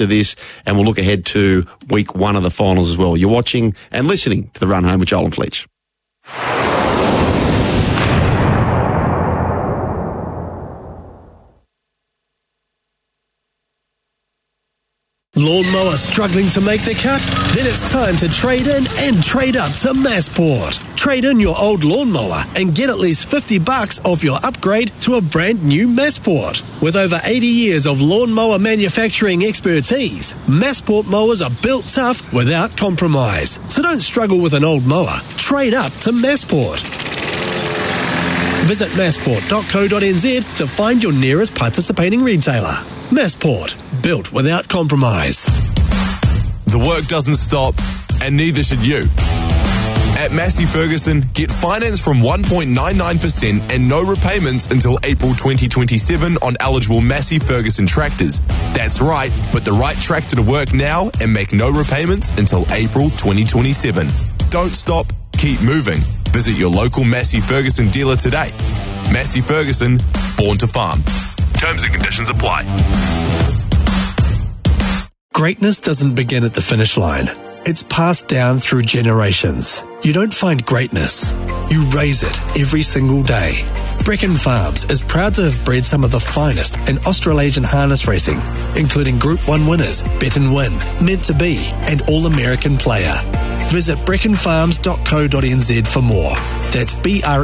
after this, and we'll look ahead to week 1 of the finals as well. You're watching and listening to The Run Home with Joel and Fletch. Lawnmower struggling to make the cut? Then it's time to trade in and trade up to Massport. Trade in your old lawnmower and get at least $50 off your upgrade to a brand new Massport. With over 80 years of lawnmower manufacturing expertise, Massport mowers are built tough without compromise. So don't struggle with an old mower. Trade up to Massport. Visit massport.co.nz to find your nearest participating retailer. Massport, built without compromise. The work doesn't stop, and neither should you. At Massey Ferguson, get finance from 1.99% and no repayments until April 2027 on eligible Massey Ferguson tractors. That's right, put the right tractor to work now and make no repayments until April 2027. Don't stop, keep moving. Visit your local Massey Ferguson dealer today. Massey Ferguson, born to farm. Terms and conditions apply. Greatness doesn't begin at the finish line. It's passed down through generations. You don't find greatness. You raise it every single day. Brecon Farms is proud to have bred some of the finest in Australasian harness racing, including Group 1 winners, Bet and Win, Meant to Be, and All-American Player. Visit brecconfarms.co.nz for more. That's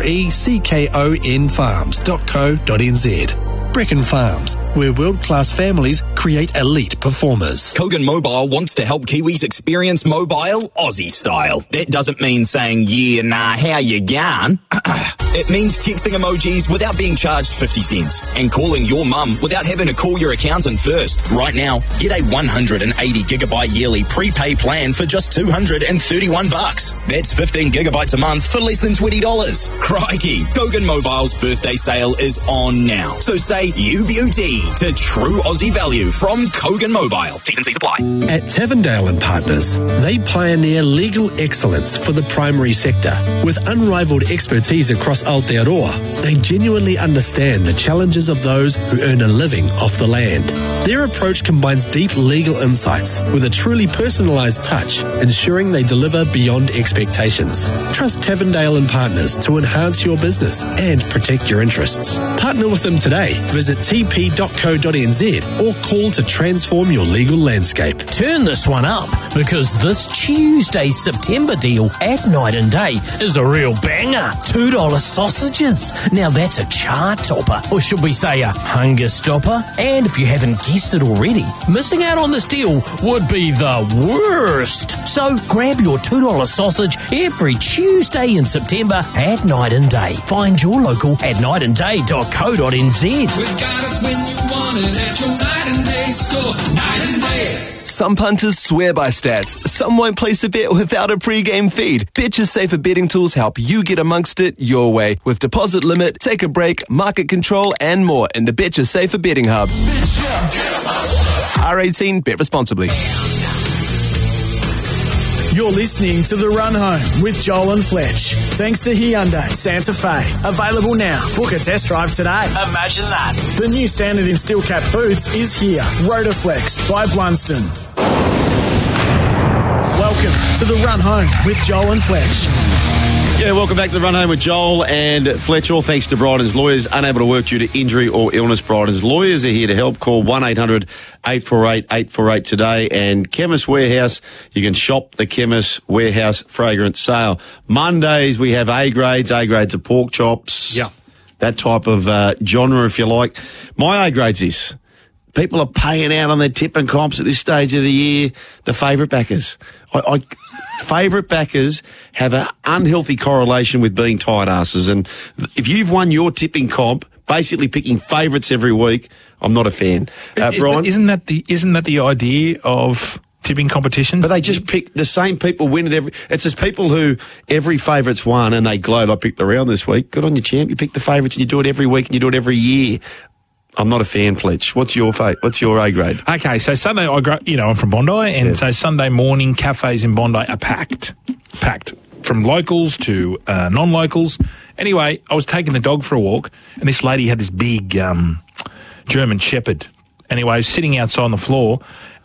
BRECKON farms.co.nz. Brecon Farms, where world-class families create elite performers. Kogan Mobile wants to help Kiwis experience mobile Aussie style. That doesn't mean saying, yeah, nah, how you going? It means texting emojis without being charged 50 cents and calling your mum without having to call your accountant first. Right now, get a 180 gigabyte yearly prepay plan for just $231. That's 15 gigabytes a month for less than $20. Crikey, Kogan Mobile's birthday sale is on now. So say you beauty to true Aussie value from Kogan Mobile. T's and C's apply. At Tavendale and Partners, they pioneer legal excellence for the primary sector. With unrivaled expertise across Aotearoa, they genuinely understand the challenges of those who earn a living off the land. Their approach combines deep legal insights with a truly personalised touch, ensuring they deliver beyond expectations. Trust Tavendale and Partners to enhance your business and protect your interests. Partner with them today. Visit tp.co.nz or call to transform your legal landscape. Turn this one up, because this Tuesday's September deal at Night and Day is a real banger. $2 sausages. Now that's a chart topper, or should we say a hunger stopper? And if you haven't guessed it already, missing out on this deal would be the worst. So grab your $2 sausage every Tuesday in September at Night and Day. Find your local at nightandday.co.nz. We've got it when you want it at your Night and Day store. Night and Day. Some punters swear by stats. Some won't place a bet without a pre-game feed. Bet Your Safer betting tools help you get amongst it your way with deposit limit, take a break, market control, and more in the Bet Your Safer betting hub. R18, bet responsibly. You're listening to The Run Home with Joel and Fletch. Thanks to Hyundai Santa Fe. Available now. Book a test drive today. Imagine that. The new standard in steel cap boots is here. Rotoflex by Blunston. Welcome to The Run Home with Joel and Fletch. Yeah, welcome back to The Run Home with Joel and Fletch. All thanks to Bryden's Lawyers. Unable to work due to injury or illness, Bryden's Lawyers are here to help. Call 1-800-848-848 today. And Chemist Warehouse, you can shop the Chemist Warehouse fragrance sale. Mondays, we have A grades of pork chops. Yeah. That type of genre, if you like. My A grades is... people are paying out on their tipping comps at this stage of the year. The favourite backers. Favourite backers have an unhealthy correlation with being tight asses. And if you've won your tipping comp, basically picking favourites every week, I'm not a fan. Brian? Isn't that the idea of tipping competitions? But they just pick the same people win it every... It's just people who every favourite's won and they gloat, I picked the round this week. Good on you, champ. You pick the favourites and you do it every week and you do it every year. I'm not a fan, Fletch. What's your What's your A grade? Okay, so Sunday, I'm from Bondi, and so Sunday morning cafes in Bondi are packed, from locals to non-locals. Anyway, I was taking the dog for a walk, and this lady had this big German Shepherd. Anyway, sitting outside on the floor,